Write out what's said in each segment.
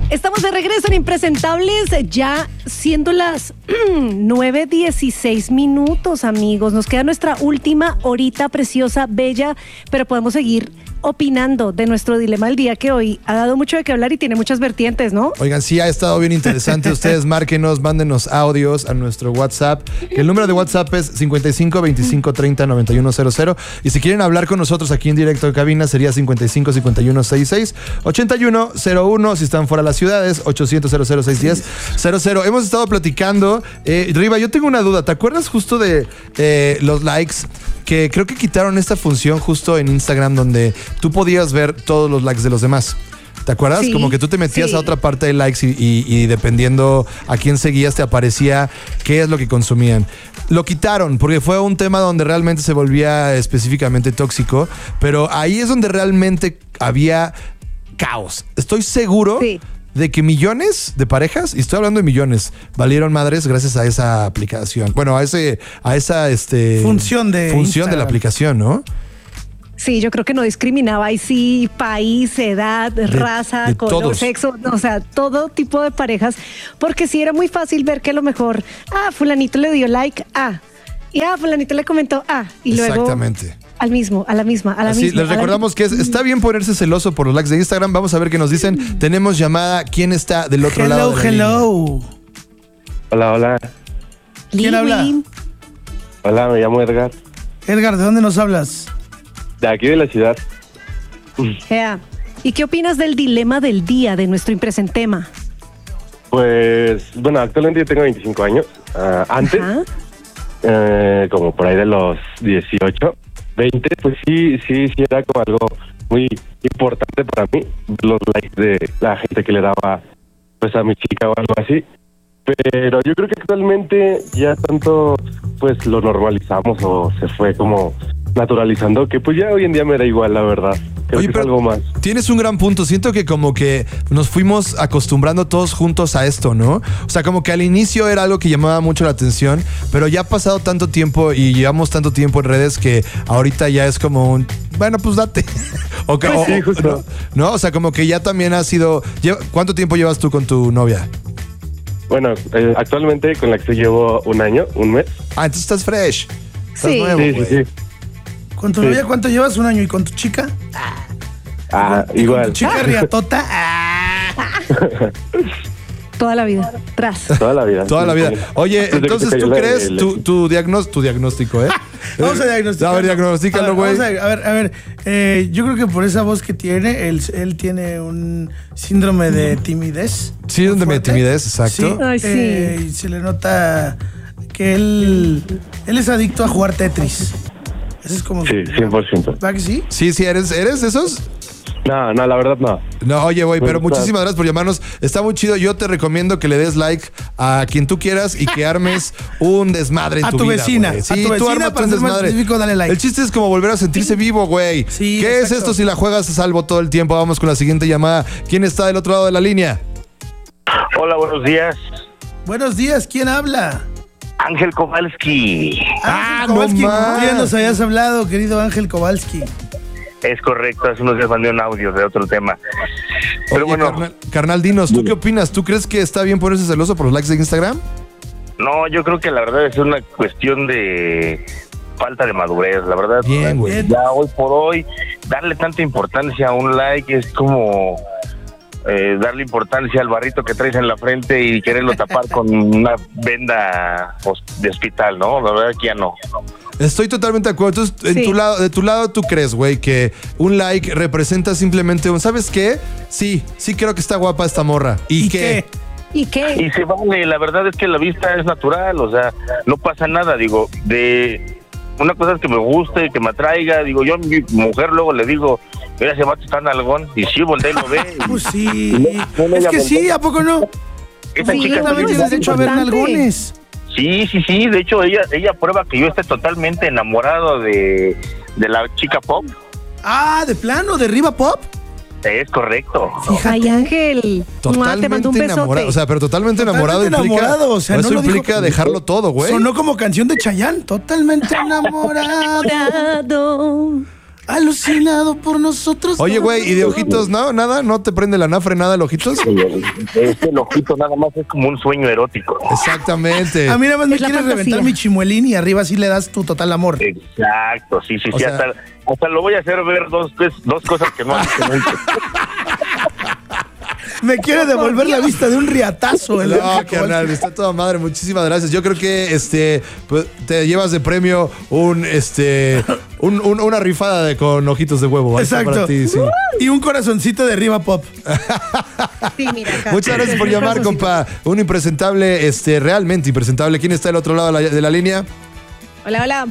Estamos de regreso en Impresentables, ya siendo las 9:16, amigos. Nos queda nuestra última horita preciosa, bella, pero podemos seguir opinando de nuestro dilema del día, que hoy ha dado mucho de qué hablar y tiene muchas vertientes, ¿no? Oigan, sí, ha estado bien interesante. Ustedes márquenos, mándenos audios a nuestro WhatsApp. El número de WhatsApp es 55 25 30 91 00. Y si quieren hablar con nosotros aquí en directo de cabina, sería 55 51 66 81 01. Si están fuera de las ciudades, 800 610 00. Hemos estado platicando. Riva, yo tengo una duda. ¿Te acuerdas justo de los likes? Que creo que quitaron esta función justo en Instagram donde tú podías ver todos los likes de los demás. ¿Te acuerdas? Sí, como que tú te metías sí. a otra parte de likes y dependiendo a quién seguías te aparecía qué es lo que consumían. Lo quitaron porque fue un tema donde realmente se volvía específicamente tóxico, pero ahí es donde realmente había caos. Estoy seguro de que millones de parejas, y estoy hablando de millones, valieron madres gracias a esa aplicación. Bueno, a esa función de la aplicación, ¿no? Sí, yo creo que no discriminaba ahí sí, país, edad, raza, de color, todos. sexo, o sea, todo tipo de parejas, porque sí era muy fácil ver que a lo mejor, fulanito le dio like, y fulanito le comentó, y luego Exactamente. a la misma. Así, les recordamos que está bien ponerse celoso por los likes de Instagram. Vamos a ver qué nos dicen. Tenemos llamada. ¿Quién está del otro lado de la línea? Hola. ¿Quién habla? Hola, me llamo Edgar. Edgar, ¿de dónde nos hablas? De aquí de la ciudad. ¿Y qué opinas del dilema del día de nuestro impresentema? Pues, bueno, actualmente yo tengo 25 años. Antes, como por ahí de los 18, 20, pues sí era como algo muy importante para mí, los likes de la gente que le daba pues a mi chica o algo así. Pero yo creo que actualmente ya tanto pues lo normalizamos o se fue como naturalizando que pues ya hoy en día me da igual, la verdad. Creo que es algo más. Tienes un gran punto. Siento que como que nos fuimos acostumbrando todos juntos a esto, ¿no? O sea, como que al inicio era algo que llamaba mucho la atención, pero ya ha pasado tanto tiempo y llevamos tanto tiempo en redes que ahorita ya es como un, bueno, pues date. Sí, justo. ¿No? O sea, como que ya también ha sido... ¿Cuánto tiempo llevas tú con tu novia? Bueno, actualmente con la que llevo un año, un mes. Entonces estás fresh. Estás Sí. nuevo, Sí. ¿Con tu novia cuánto llevas? ¿Un año? ¿Y con tu chica? Igual. ¿Con tu chica riatota? Toda la vida, tras. Toda la vida. Toda la vida. Oye, Desde que entonces se cayó tú la- crees el- tu diagnóstico, ¿eh? Vamos a diagnosticar. A ver, diagnostícalo, güey. A ver, yo creo que por esa voz que tiene, él tiene un síndrome de timidez. Síndrome de fuerte. timidez, exacto. Ay, sí. Y se le nota que él es adicto a jugar Tetris. Eso es como... Sí, 100%. ¿Va que sí? Sí, ¿eres de esos? No, la verdad no. No, oye, güey, pero Pues, muchísimas gracias por llamarnos. Está muy chido. Yo te recomiendo que le des like a quien tú quieras y que armes un desmadre en A tu tu vida, vecina. güey. A Sí, tu tú vecina, ármate para un ser más desmadre. específico, dale like. El chiste es como volver a sentirse vivo, güey. Sí, ¿Qué es exacto. esto si la juegas a salvo todo el tiempo? Vamos con la siguiente llamada. ¿Quién está del otro lado de la línea? Hola, buenos días. Buenos días, ¿quién habla? Ángel Kowalski. Ángel no Kowalski, más. ya nos habías hablado, querido Ángel Kowalski. Es correcto, hace unos días mandé un audio de otro tema. Pero Oye, bueno, carnal, dinos, ¿tú qué opinas? ¿Tú crees que está bien ponerse celoso por los likes de Instagram? no, yo creo que la verdad es una cuestión de falta de madurez, la verdad. Bien, güey. Ya hoy por hoy, darle tanta importancia a un like es como darle importancia al barrito que traes en la frente y quererlo tapar con una venda de hospital, ¿no? La verdad que ya no. Estoy totalmente de acuerdo. Entonces, Sí. de tu lado, ¿tú crees, güey, que un like representa simplemente un, ¿sabes qué? Sí creo que está guapa esta morra. ¿Y qué? ¿Y qué? Y se vale, la verdad es que la vista es natural, o sea, no pasa nada, digo, una cosa es que me guste, que me atraiga, digo, yo a mi mujer luego le digo, mira, ese vato está nalgón, y sí, voltea y lo ve. Pues sí. No, Es que sí, ¿a poco no? Esa Sí, chica También no, tienes es derecho a ver importante. nalgones. sí, de hecho ella prueba que yo esté totalmente enamorado de la chica pop, ¿De plano? ¿De Riva Pop? es correcto. Ay, Ángel. Te mando Totalmente un besote. enamorado. O sea, pero totalmente enamorado Totalmente implica. enamorado, o sea, eso no lo implica dijo- dejarlo todo, güey. Sonó como canción de Chayanne. Totalmente enamorado. Alucinado por nosotros. Oye, güey, ¿y de ojitos no? ¿Nada? ¿No te prende la nafre nada el ojitos? El ojito nada más es como un sueño erótico. Exactamente. A mí nada más me Es la quieres fantasía. reventar mi chimuelín y arriba sí le das tu total amor. Exacto, sí. O sea- hasta lo voy a hacer ver dos cosas que no han hecho nunca. Me quiere devolver la vista de un riatazo. El No, Enrique carnal, Kowalski. está toda madre. Muchísimas gracias. Yo creo que pues, te llevas de premio una rifada con ojitos de huevo. Ahí está Exacto. para ti, sí. Y un corazoncito de Riva Pop. Sí, mira acá. Muchas gracias por llamar, compa. Un impresentable, realmente impresentable. ¿Quién está del otro lado de la línea? Hola, hola.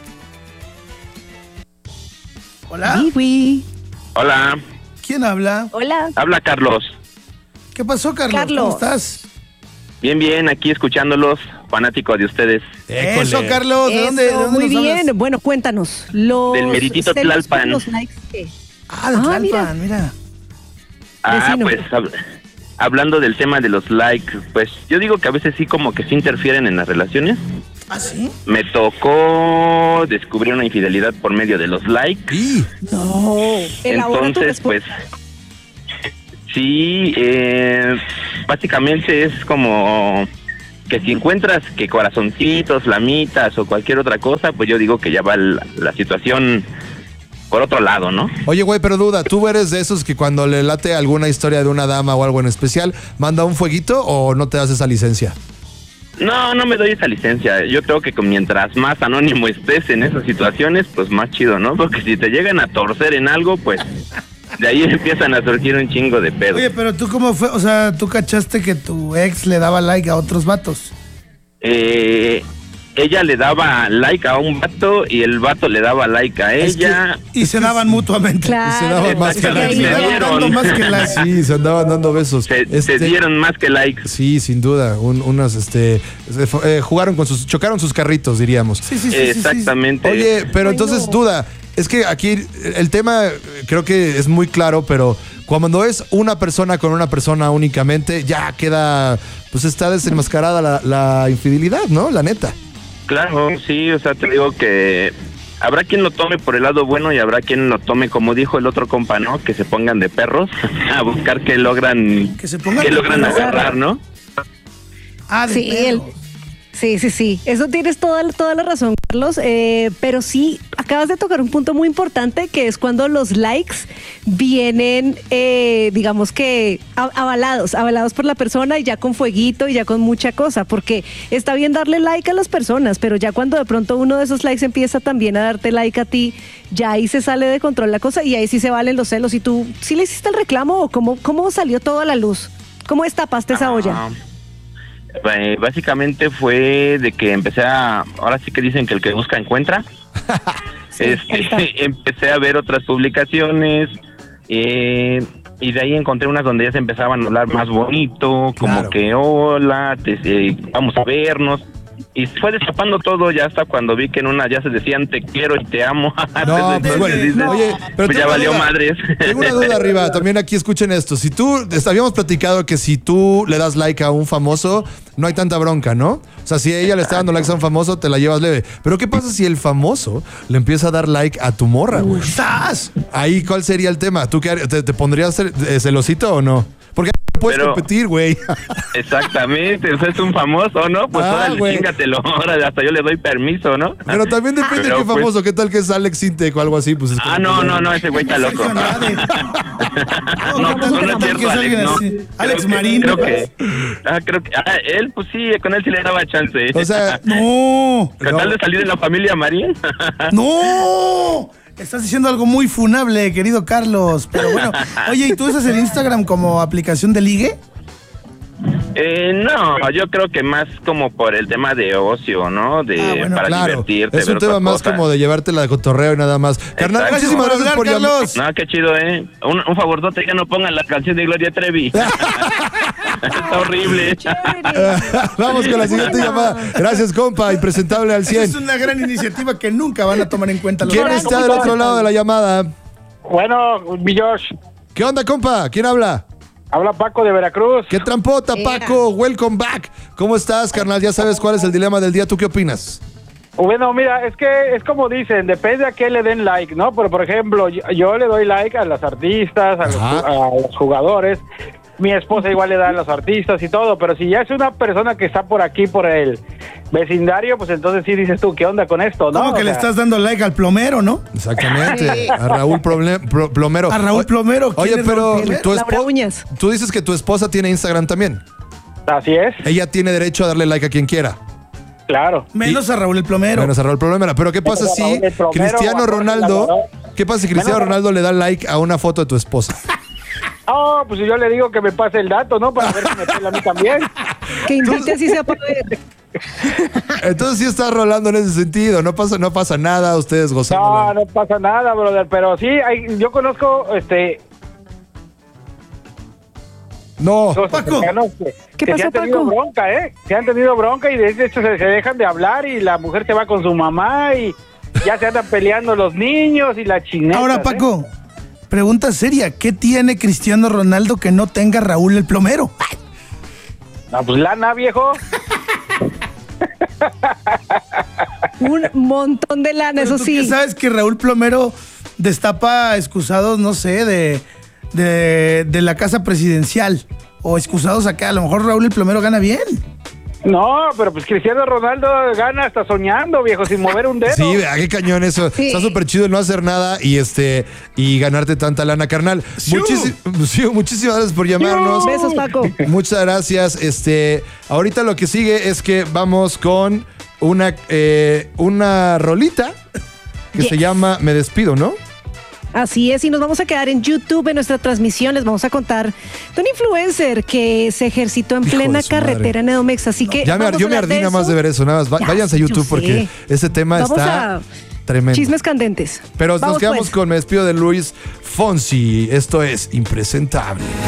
Hola. Wiwi. Hola, ¿Quién habla? Hola. habla Carlos. ¿Qué pasó, Carlos? Carlos. ¿Cómo estás? Bien, aquí escuchándolos, fanático de ustedes. Eso, Carlos. ¿De Eso, dónde muy nos bien. hablas? Bueno, cuéntanos. Los Del meritito celos por Tlalpan. los likes, ¿qué? Ah, de Ah, Tlalpan, mira. Vecino. Pues hablando del tema de los likes, pues yo digo que a veces sí como que sí interfieren en las relaciones. ¿Ah, sí? Me tocó descubrir una infidelidad por medio de los likes. Y No. Elabora tu Entonces, pues, sí, básicamente es como que si encuentras que corazoncitos, flamitas o cualquier otra cosa, pues yo digo que ya va la situación por otro lado, ¿no? Oye, güey, pero duda, ¿tú eres de esos que cuando le late alguna historia de una dama o algo en especial, manda un fueguito o no te das esa licencia? No me doy esa licencia. Yo creo que mientras más anónimo estés en esas situaciones, pues más chido, ¿no? Porque si te llegan a torcer en algo, pues de ahí empiezan a surgir un chingo de pedos. Oye, pero tú cómo fue, o sea, tú cachaste que tu ex le daba like a otros vatos. Ella le daba like a un vato y el vato le daba like a ella. Y se daban mutuamente. Claro. Se daban más que Se Exactamente. likes. daban dieron. dando más que like. Sí, se andaban dando besos. Se dieron más que likes. Sí, sin duda. Chocaron sus carritos, diríamos. Sí. Exactamente. Oye, pero Ay, entonces, no. duda, es que aquí el tema creo que es muy claro, pero cuando es una persona con una persona únicamente, ya queda, pues está desenmascarada la infidelidad, ¿no? La neta. Claro, sí, o sea, te digo que habrá quien lo tome por el lado bueno y habrá quien lo tome, como dijo el otro compa, ¿no? Que se pongan de perros a buscar que logran Que se pongan de perros. agarrar, ¿no? Ah, de Sí, perros. Sí. Eso tienes toda la razón, Carlos. Pero sí, acabas de tocar un punto muy importante que es cuando los likes vienen, digamos que avalados por la persona y ya con fueguito y ya con mucha cosa. Porque está bien darle like a las personas, pero ya cuando de pronto uno de esos likes empieza también a darte like a ti, ya ahí se sale de control la cosa y ahí sí se valen los celos. ¿Y tú sí le hiciste el reclamo o cómo salió todo a la luz? ¿Cómo destapaste esa olla? Básicamente fue de que ahora sí que dicen que el que busca encuentra. ahí está. Empecé a ver otras publicaciones y de ahí encontré unas donde ya se empezaban a hablar más bonito, como Claro. que hola, vamos a vernos. Y fue destapando todo ya hasta cuando vi que en una ya se decían te quiero y te amo. No, Entonces, pues bueno, dices, oye, pero pues ya tengo valió una duda. madres. Tengo una duda arriba, también aquí escuchen esto. Si tú, habíamos platicado que si tú le das like a un famoso, no hay tanta bronca, ¿no? O sea, si ella le está dando likes a un famoso, te la llevas leve. Pero ¿qué pasa si el famoso le empieza a dar like a tu morra, güey? ¡Sas! Ahí, ¿cuál sería el tema? ¿Tú qué harías? ¿Te pondrías celosito o no? Porque no puedes Pero- competir, güey. Exactamente, o sea, es un famoso, ¿no? Pues órale, güey. chingatelo, órale, hasta yo le doy permiso, ¿no? Pero también depende de Pero, qué pues- famoso. ¿Qué tal que es Alex Sintek o algo así? Pues es como No, ese güey está loco. Sergio Andrade. No, pues no es ¿Qué cierto, es Alex, alguien no. así? Alex Creo que- Marín. Creo que él, pues sí, con él sí le daba chance. O sea, ¡No! Con tal de salir de la familia Marín. ¡No! Estás diciendo algo muy funable, querido Carlos. Pero bueno, oye, ¿y tú usas el Instagram como aplicación de ligue? No, yo creo que más como por el tema de ocio, ¿no? bueno, para claro, divertirte. es un ver tema otras más cosas. como de llevártela de cotorreo y nada más. Carnal, Exacto. muchísimas gracias por llamar. Carlos. No, qué chido, ¿eh? Un favorzote, ya no pongan la canción de Gloria Trevi. Está horrible. Chévere. Vamos con la siguiente llamada. Gracias, compa, impresentable al Esa 100. es una gran iniciativa que nunca van a tomar en cuenta los ¿Quién demás. está del otro lado de la llamada? Bueno, mi Josh, ¿Qué onda, compa? ¿Quién habla? habla Paco de Veracruz. ¿Qué trampota, Era. Paco? Welcome back. ¿Cómo estás, carnal? Ya sabes cuál es el dilema del día. ¿Tú qué opinas? Bueno, mira, es que es como dicen, depende a qué le den like, ¿no? Pero, por ejemplo, yo le doy like a las artistas, a los jugadores. Mi esposa igual le da a los artistas y todo, pero si ya es una persona que está por aquí, por el vecindario, pues entonces sí dices tú, ¿qué onda con esto, no? ¿Cómo que le estás dando like al plomero, no? Exactamente, a Raúl Plomero. A Raúl Plomero. ¿Quién Oye, es pero Raúl Plomero? Laura Uñas. tú dices que tu esposa tiene Instagram también. Así es, Ella tiene derecho a darle like a quien quiera. claro. Menos a Raúl el Plomero. Menos a Raúl Plomero. Pero ¿qué pasa Menos a si Raúl el Plomero, Cristiano a Raúl Ronaldo... Plomero. ¿Qué pasa si Cristiano Menos a- Ronaldo le da like a una foto de tu esposa? Oh, pues yo le digo que me pase el dato, ¿no? Para ver si me pela a mí también. Que invite así sea para ver. Entonces sí estás rolando en ese sentido. No pasa nada, ustedes gozando. No pasa nada, brother, pero sí, yo conozco, No. los Paco. mexicanos ¿Qué que pasó, se han tenido Paco? bronca, se han tenido bronca y de hecho se dejan de hablar y la mujer se va con su mamá y ya se andan peleando los niños y la chineta. Ahora, Paco, pregunta seria. ¿Qué tiene Cristiano Ronaldo que no tenga Raúl el Plomero? No, pues lana, viejo. Un montón de lana, eso ¿Tú qué sí. sabes que Raúl Plomero destapa excusados, no sé, de la casa presidencial? O excusados acá. A lo mejor Raúl el Plomero gana bien. No, pero pues Cristiano Ronaldo gana hasta soñando, viejo, sin mover un dedo. Sí, vea, qué cañón eso. Sí. Está súper chido el no hacer nada y ganarte tanta lana, carnal. Muchísimas gracias por llamarnos. Besos, Paco. Muchas gracias. Ahorita lo que sigue es que vamos con una rolita que se Yes. llama Me Despido, ¿no? Así es, y nos vamos a quedar en YouTube en nuestra transmisión. Les vamos a contar de un influencer que se ejercitó en Hijo plena de su carretera en Edomex. Así que Yo me ardí nada más de ver eso. Nada más. Ya, Váyanse a YouTube yo sé. porque ese tema Vamos está a tremendo. chismes candentes. Pero nos Vamos, quedamos pues. con Me Despido de Luis Fonsi. Esto es Impresentable.